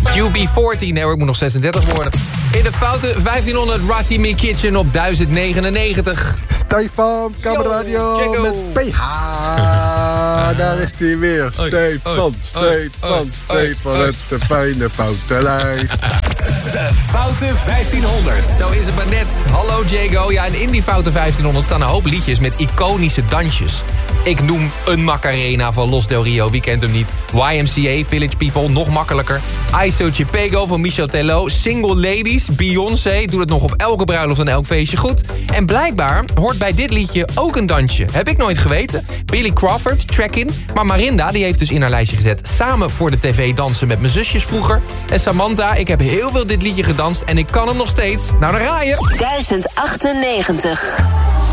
UB40, nee hoor, ik moet nog 36 worden. In de foute 1500 Ratimi Kitchen op 1099. Stefan, Kamerradio met PH. Daar is hij weer. Stefan met de fijne foute lijst. De foute 1500. Zo is het maar net. Hallo Jago. Ja, en in die foute 1500 staan een hoop liedjes met iconische dansjes. Ik noem een Macarena van Los Del Rio, wie kent hem niet? YMCA, Village People, nog makkelijker. ISO Chipego van Michel Tello. Single Ladies, Beyoncé, doet het nog op elke bruiloft en elk feestje goed. En blijkbaar hoort bij dit liedje ook een dansje. Heb ik nooit geweten. Billy Crawford, Track-In. Maar Marinda, die heeft dus in haar lijstje gezet. Samen voor de tv dansen met mijn zusjes vroeger. En Samantha, ik heb heel veel dit liedje gedanst en ik kan hem nog steeds. Nou, dan raaien. 1098.